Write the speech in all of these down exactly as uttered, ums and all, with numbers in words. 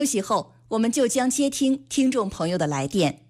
休息后，我们就将接听听众朋友的来电。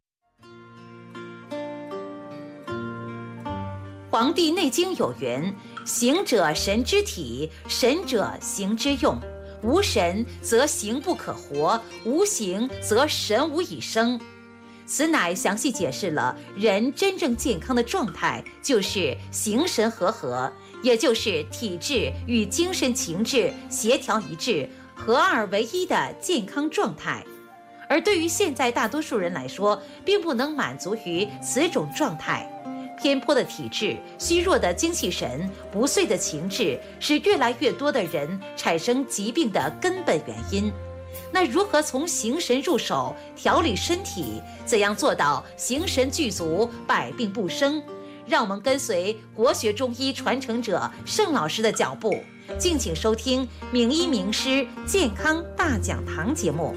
《黄帝内经》有云：行者神之体，神者行之用。无神则形不可活，无形则神无以生。此乃详细解释了人真正健康的状态，就是形神合合，也就是体质与精神情志协调一致，合二为一的健康状态。而对于现在大多数人来说，并不能满足于此种状态。偏颇的体质、虚弱的精气神、不遂的情志，是越来越多的人产生疾病的根本原因。那如何从形神入手调理身体？怎样做到形神具足、百病不生？让我们跟随国学中医传承者盛老师的脚步，敬请收听《名医名师健康大讲堂》节目。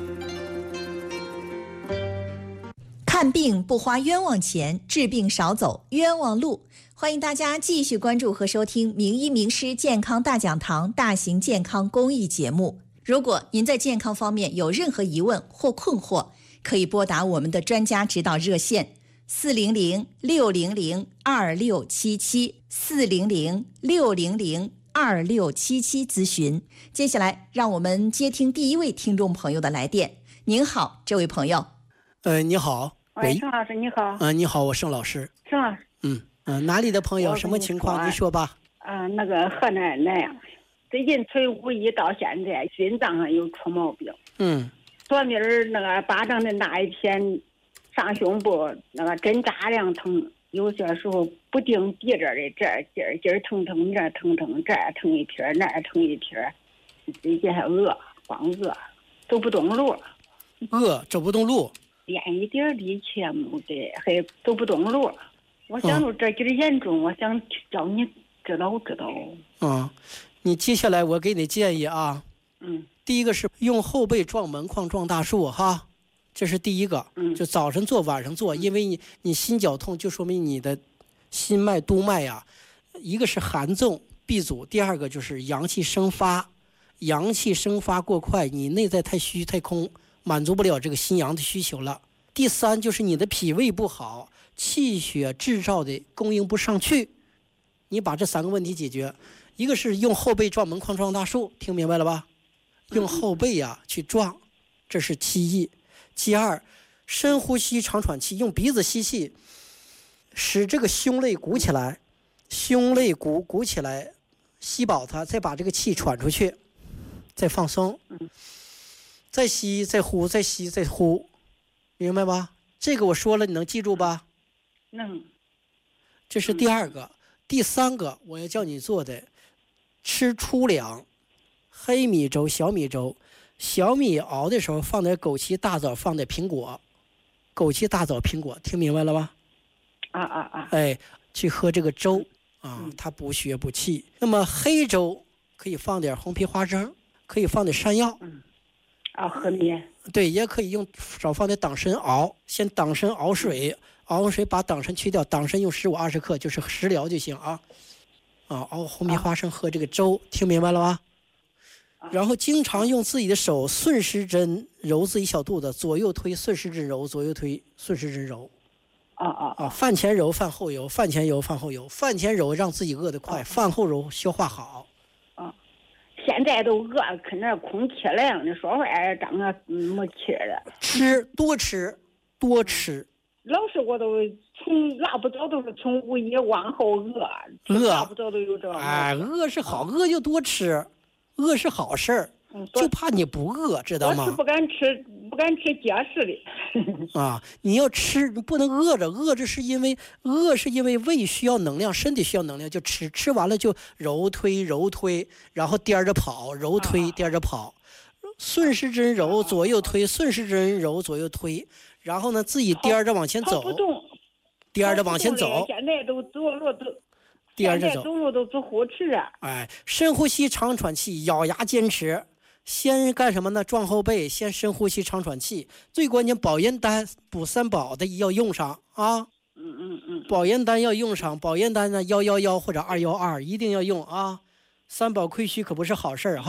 看病不花冤枉钱，治病少走冤枉路。欢迎大家继续关注和收听名医名师健康大讲堂大型健康公益节目。如果您在健康方面有任何疑问或困惑，可以拨打我们的专家指导热线四零零六零零二六七七四零零六零零二六七七咨询。接下来让我们接听第一位听众朋友的来电。您好，这位朋友。 呃，你好。 喂，盛老师你好。 嗯、呃，你好，我盛老师。 盛老师。 嗯嗯、呃，哪里的朋友？什么情况？你说吧。 嗯、呃，那个河南南阳，最近从五一到现在，心脏上有出毛病。 嗯。 左面那个巴掌的那一片，上胸部那个针扎量疼，有些时候不定地这儿的这儿今儿今儿疼疼，这儿疼疼，这儿疼一片，那儿疼一片，最近还饿，光饿，走不动路。 饿，走不动路。 连一点力气也没得，还走不动路。我想说这劲儿严重，我想叫你知道知道。 嗯，你接下来我给你建议啊。 嗯。 第一个是用后背撞门框撞大树哈，这是第一个。 嗯。 就早晨做晚上做，因为你你心绞痛，就说明你的心脉督脉呀、啊，一个是寒重闭阻，第二个就是阳气生发，阳气生发过快，你内在太虚太空。满足不了这个心阳的需求了。第三就是你的脾胃不好，气血制造的供应不上去。你把这三个问题解决，一个是用后背撞门框撞大树，听明白了吧？用后背呀、啊、去撞，这是其一。其二，深呼吸长喘气，用鼻子吸气，使这个胸肋鼓起来，胸肋鼓鼓起来，吸饱它，再把这个气喘出去，再放松。再吸再呼再吸再呼，明白吧？这个我说了你能记住吧？ 能。 这是第二个、嗯、第三个我要叫你做的，吃粗粮黑米粥小米粥，小米熬的时候放点枸杞大枣，放点苹果，枸杞大枣苹果，听明白了吧？ 啊啊啊！ 哎，去喝这个粥啊、嗯，它补血补气。那么黑粥可以放点红皮花生，可以放点山药。 嗯。啊，和面对，也可以用少放点党参熬，先党参熬水，熬完水把党参去掉，党参用十五二十克，就是食疗就行啊。啊，熬红皮花生喝这个粥，啊、听明白了吧？啊、然后经常用自己的手顺时针揉自己小肚子，左右推，顺时针揉，左右推，顺时针揉。 啊啊啊！饭前揉，饭后揉，饭前揉，饭后揉，饭前揉让自己饿得快，啊、饭后揉消化好。 现在都饿，可那空气了，你说话长得没气了。 吃多吃多吃。 老是我都从拉不着，都是从五一往后饿， 饿拉不着都有这。 哎，饿是好，饿就多吃，饿是好事儿，嗯、就怕你不饿，知道吗？ 我是不敢吃，不敢吃结实的。 啊，你要吃，你不能饿着，饿着是因为饿是因为胃需要能量，身体需要能量，就吃，吃完了就揉推揉推，然后颠着跑，揉推颠着跑，顺时针揉左右推，顺时针揉左右推，然后呢自己颠着往前走，颠着往前走。 现在都走路都。 颠着走， 走路都走呼哧啊！ 哎，深呼吸，长喘气，咬牙坚持。先干什么呢？撞后背，先深呼吸，长喘气。最关键，保元丹补三宝的要用上啊！ 嗯嗯嗯， 保元丹要用上，保元丹呢幺幺幺或者二幺二一定要用啊！三宝亏虚可不是好事儿哈。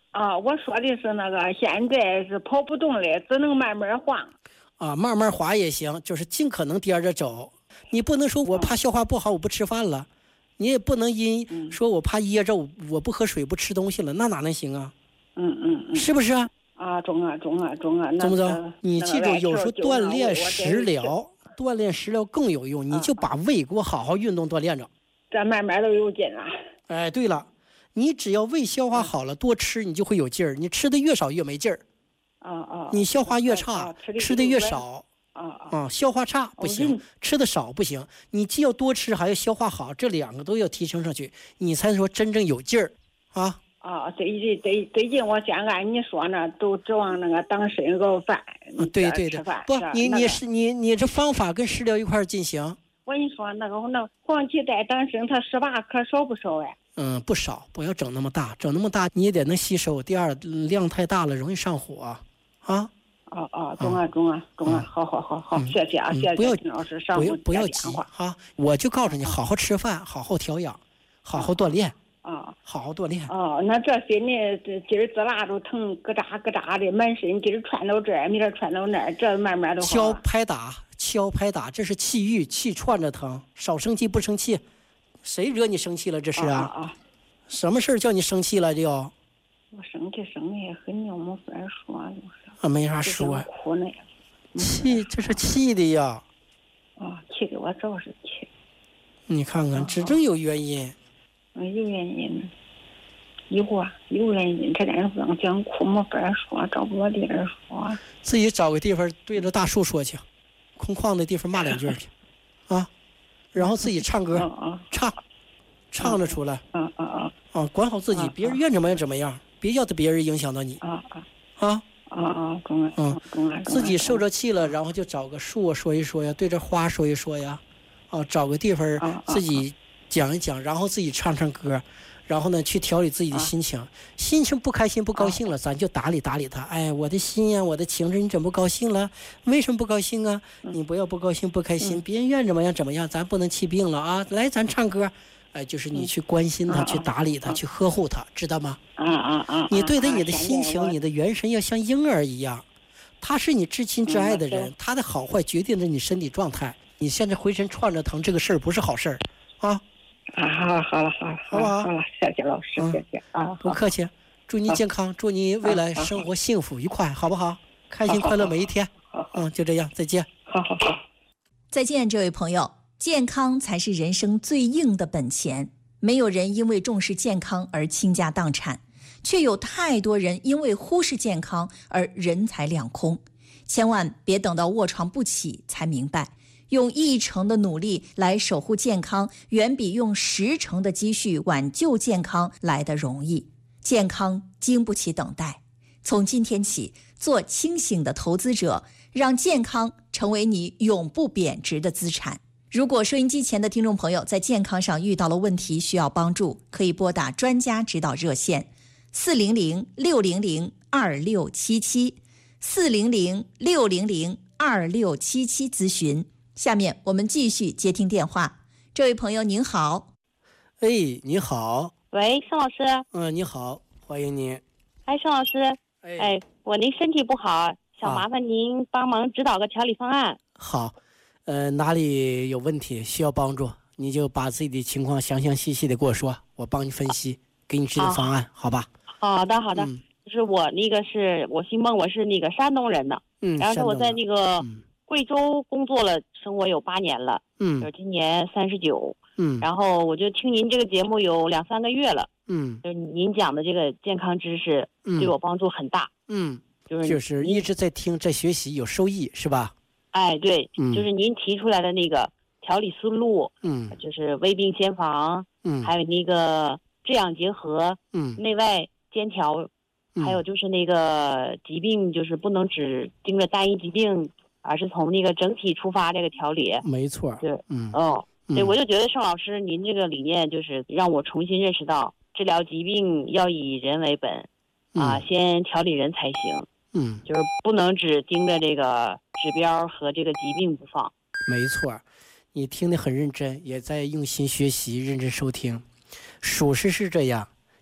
啊，我说的是那个现在是跑不动了，只能慢慢晃。 啊，慢慢滑也行，就是尽可能颠着走。你不能说我怕消化不好，我不吃饭了，你也不能因说我怕噎着，我我不喝水不吃东西了，那哪能行啊？ 嗯嗯嗯， 是不是啊？ 啊，中啊中啊中啊， 中不中？你记住，有时候锻炼食疗，锻炼食疗更有用。你就把胃给我好好运动锻炼着， 这慢慢都有劲了。 哎，对了，你只要胃消化好了，多吃你就会有劲儿。你吃的越少越没劲儿。 啊啊！ 你消化越差，吃的越少。 啊啊，消化差不行，吃的少不行。你既要多吃，还要消化好，这两个都要提升上去，你才说真正有劲儿啊。 啊，最近最最近我先按你说呢，都指望那个当身个饭。 啊，对对对，不，你你是你你这方法跟食疗一块进行。 我跟你说，那个那黄芪带党参，它十八克少不少哎？ 嗯，不少，不要整那么大，整那么大你也得能吸收。第二，量太大了容易上火啊。啊哦哦，中啊中啊中啊，好好好好，谢谢啊，谢谢金老师，上午不要急哈，我就告诉你，好好吃饭，好好调养，好好锻炼。 啊， 好好锻炼哦。那这些呢，这今儿滋啦都疼，咯喳咯喳的，满身今儿穿到这儿，明儿穿到那儿，这慢慢都好。 敲拍打，敲拍打，这是气郁，气串着疼。少生气，不生气，谁惹你生气了？这是啊。 啊啊！ 什么事儿叫你生气了？就我生气，生气很牛，没法说，就是。 啊，没啥说。 哭呢。 气，这是气的呀。 啊，气的我早是气。 你看看，指正有原因。 嗯，有原因，有啊，有原因。这点不能讲哭，没法说，找不着地儿说。 自己找个地方对着大树说去，空旷的地方骂两句去，啊，然后自己唱歌， 啊、 唱，唱着出来。 啊啊啊！ 啊，管好自己，别人愿怎么样怎么样，别叫他别人影响到你。 啊啊啊啊啊！中了， 嗯， 中了。 自己受着气了，然后就找个树说一说呀，对着花说一说呀，啊，找个地方自己。讲一讲，然后自己唱唱歌，然后呢去调理自己的心情。啊、心情不开心不高兴了，啊、咱就打理打理他。哎，我的心呀，我的情志，你怎么不高兴了？为什么不高兴啊？嗯、你不要不高兴不开心，嗯、别人愿怎么样怎么样，咱不能气病了啊！来，咱唱歌。哎，就是你去关心他，嗯、去打理他，嗯、去呵护他，知道吗？ 啊啊啊！ 你对待你的心情，你的元神要像婴儿一样，他是你至亲至爱的人，嗯、他的好坏决定着你身体状态。你现在浑身串着疼，这个事儿不是好事儿啊！ 啊，好，好了，好了，好了，好了，谢谢老师，嗯、谢谢啊， 不客气，祝你健康，祝你未来生活幸福愉快，好不好？开心快乐每一天。嗯，就这样，再见。 好好好， 再见，这位朋友。健康才是人生最硬的本钱，没有人因为重视健康而倾家荡产，却有太多人因为忽视健康而人财两空。千万别等到卧床不起才明白。用一成的努力来守护健康，远比用十成的积蓄挽救健康来得容易。健康经不起等待，从今天起，做清醒的投资者，让健康成为你永不贬值的资产。如果收音机前的听众朋友在健康上遇到了问题，需要帮助，可以拨打专家指导热线四零零六零零二六七七四零零六零零二六七七咨询。下面我们继续接听电话。这位朋友您好。 哎，你好。 喂，盛老师。 嗯，你好，欢迎您。 哎，盛老师。哎, 哎我您身体不好，想麻烦您帮忙指导个调理方案。 啊、好，呃，哪里有问题需要帮助，你就把自己的情况详详细细的跟我说，我帮你分析，给你指导方案，好吧？ 好的，好的。嗯、就是我那个是我姓孟，我是那个山东人的。嗯。然后是我在那个。嗯贵州工作了，生活有八年了，嗯，就是今年三十九，嗯，然后我就听您这个节目有两三个月了，嗯，就是您讲的这个健康知识，对我帮助很大， 嗯，就是就是一直在听，在学习，有收益是吧？ 哎，对，嗯，就是您提出来的那个调理思路，嗯，就是微病先防，嗯，还有那个治养结合，嗯，内外兼调，还有就是那个疾病，就是不能只盯着单一疾病。而是从那个整体出发，这个调理没错。 对， 嗯， 哦，对，我就觉得盛老师您这个理念就是让我重新认识到，治疗疾病要以人为本，嗯、啊，先调理人才行。嗯，就是不能只盯着这个指标和这个疾病不放。 没错，你听得很认真，也在用心学习，认真收听。属实是这样，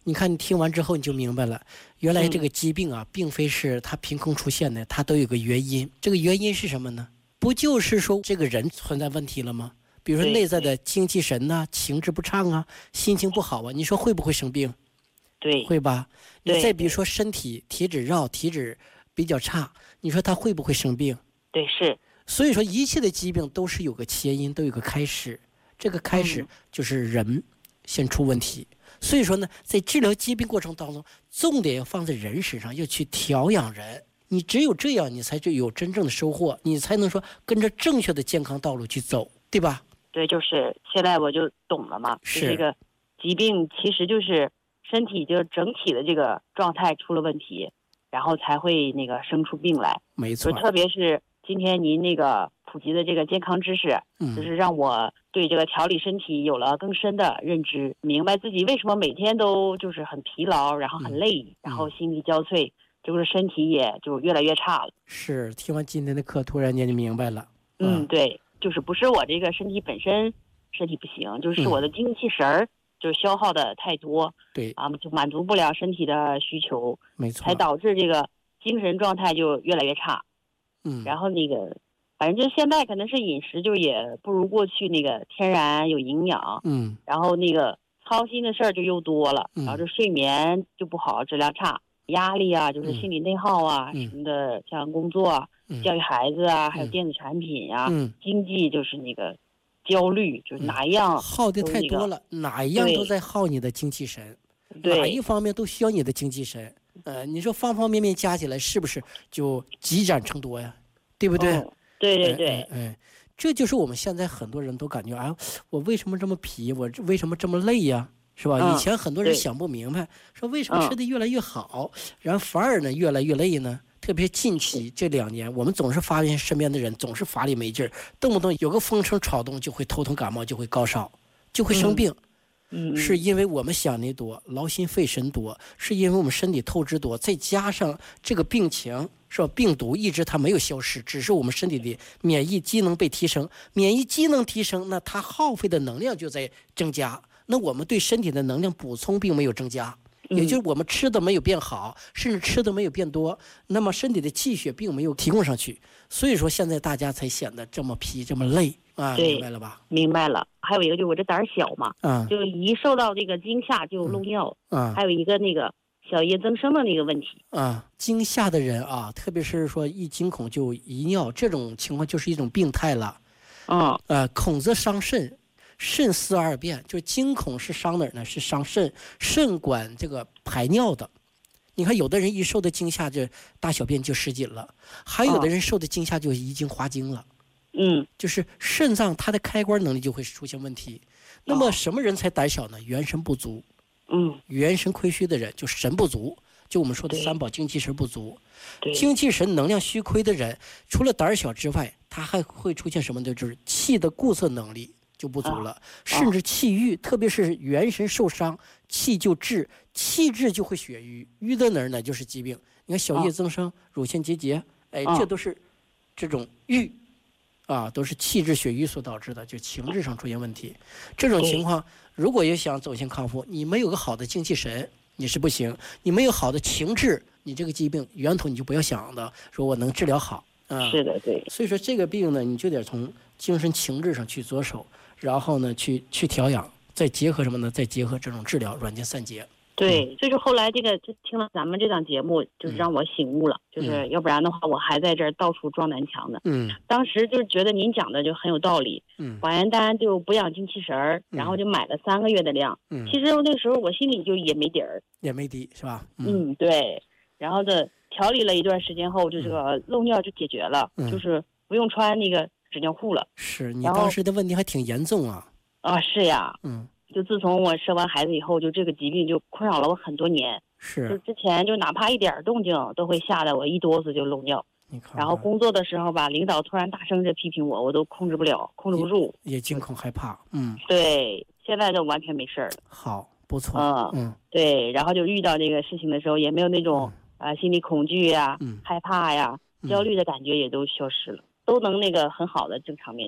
你看你听完之后你就明白了，原来这个疾病啊，并非是它凭空出现的，它都有个原因。这个原因是什么呢？不就是说这个人存在问题了吗？比如说内在的精气神呐、啊、情志不畅啊、心情不好啊，你说会不会生病？ 对， 会吧？你再比如说身体体脂绕、体脂比较差，你说他会不会生病？ 对，是。 所以说一切的疾病都是有个起因，都有个开始，这个开始就是人先出问题。嗯，所以说呢，在治疗疾病过程当中，重点要放在人身上，要去调养人。你只有这样，你才就有真正的收获，你才能说跟着正确的健康道路去走，对吧？ 对，就是现在我就懂了嘛， 是这个疾病其实就是身体就整体的这个状态出了问题，然后才会那个生出病来。 没错， 特别是今天您那个普及的这个健康知识， 嗯， 就是让我对这个调理身体有了更深的认知，明白自己为什么每天都就是很疲劳，然后很累， 嗯， 然后心力交瘁，就是身体也就越来越差了。 是，听完今天的课，突然间就明白了。 嗯，嗯对，就是不是我这个身体本身身体不行，就是我的精气神儿，嗯，就是消耗的太多， 对啊，就满足不了身体的需求， 没错， 才导致这个精神状态就越来越差。 嗯， 然后那个，反正就现在可能是饮食就也不如过去那个天然有营养， 嗯， 然后那个操心的事儿就又多了， 嗯， 然后这睡眠就不好，质量差，压力啊，就是心理内耗啊， 嗯， 什么的，像工作啊， 嗯， 教育孩子啊， 嗯， 还有电子产品啊， 嗯， 经济就是那个焦虑，就是哪一样、 嗯、耗的太多了，哪一样都在耗你的精气神，哪一方面都需要你的精气神。呃，你说方方面面加起来是不是就积攒成多呀？对不对？ 哦、对对对， 哎，哎哎，这就是我们现在很多人都感觉啊，我为什么这么疲，我为什么这么累呀？是吧？ 嗯、 以前很多人想不明白，说为什么吃的越来越好，嗯、然后反而呢越来越累呢？特别近期这两年，我们总是发现身边的人总是乏力没劲儿，动不动有个风声吵动就会头疼感冒，就会高烧，就会生病。 嗯， 是因为我们想的多，劳心费神多，是因为我们身体透支多，再加上这个病情是吧？病毒一直它没有消失，只是我们身体的免疫机能被提升，免疫机能提升，那它耗费的能量就在增加，那我们对身体的能量补充并没有增加。也就是我们吃的没有变好，甚至吃的没有变多，那么身体的气血并没有提供上去，所以说现在大家才显得这么疲这么累啊，明白了吧？ 明白了。还有一个就是我这胆儿小嘛， 嗯， 就一受到这个惊吓就漏尿， 嗯， 还有一个那个小叶增生的那个问题。 啊、嗯，惊吓的人啊，特别是说一惊恐就遗尿，这种情况就是一种病态了。 嗯， 呃，恐则伤肾。肾思二便，就是惊恐是伤哪儿呢？是伤肾，肾管这个排尿的。你看，有的人一受的惊吓，就大小便就失禁了；还有的人受的惊吓就遗精滑精了。 嗯， 就是肾脏它的开关能力就会出现问题。那么什么人才胆小呢？元神不足。 嗯， 元神亏虚的人就神不足，就我们说的三宝精气神不足。 对， 精气神能量虚亏的人，除了胆小之外，他还会出现什么呢？就是气的固摄能力就不足了，啊、甚至气郁，啊、特别是元神受伤，气就滞，气滞就会血瘀，瘀在哪儿呢？就是疾病。你看小叶增生、啊、乳腺结节，哎，这都是这种郁，啊，都是气滞血瘀所导致的，就情志上出现问题。这种情况，如果也想走向康复，你没有个好的精气神，你是不行；你没有好的情志，你这个疾病源头你就不要想的，说我能治疗好。啊， 是的，对。 所以说这个病呢，你就得从精神情志上去着手。然后呢，去去调养，再结合什么呢？再结合这种治疗，软件散结。 对， 嗯、 所以说后来这个就听了咱们这档节目，就是让我醒悟了，嗯、就是要不然的话，我还在这儿到处撞南墙呢。 嗯， 当时就是觉得您讲的就很有道理。 嗯， 保元丹就补养精气神儿，嗯、然后就买了三个月的量。 嗯， 其实那个时候我心里就也没底儿， 也没底是吧？ 嗯，嗯对。然后的调理了一段时间后，就这个漏尿就解决了， 嗯、 就是不用穿那个纸尿裤了。 是你当时的问题还挺严重啊。 啊，是呀， 嗯， 就自从我生完孩子以后，就这个疾病就困扰了我很多年。 是， 就之前就哪怕一点动静都会吓得我一哆嗦就漏尿。 你看， 然后工作的时候吧，领导突然大声的批评我，我都控制不了，控制不住， 也, 也惊恐害怕。嗯， 对，现在就完全没事了。 好，不错。 嗯嗯，对，然后就遇到这个事情的时候，也没有那种啊、嗯呃、心理恐惧呀、 嗯、 害怕呀、焦虑的感觉也都消失了。都能那个很好的正常面对的。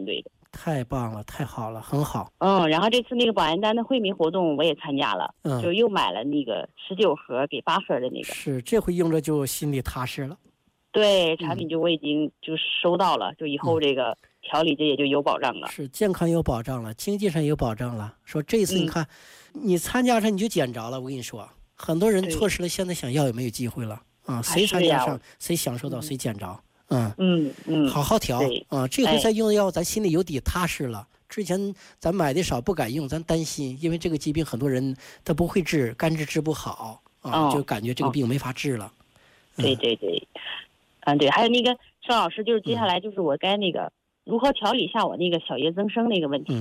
太棒了，太好了，很好。 嗯，然后这次那个保安丹的惠民活动我也参加了， 嗯， 就又买了那个十九盒给八盒的那个。 是，这回用着就心里踏实了。 对，产品就我已经就收到了，嗯、就以后这个调理这也就有保障了。 是，健康有保障了，经济上有保障了。说这次你看，嗯、你参加上你就捡着了。我跟你说，很多人错失了现在想要也没有机会了啊！谁参加上，谁享受到，谁捡着。嗯嗯嗯， 好好调啊！这回再用的药，咱心里有底，踏实了。之前咱买的少，不敢用，咱担心，因为这个疾病很多人他不会治，肝治治不好啊， 哦、 就感觉这个病没法治了。 嗯、对对对，嗯对，还有那个盛老师，就是接下来就是我该那个、嗯、如何调理一下我那个小叶增生那个问题。 嗯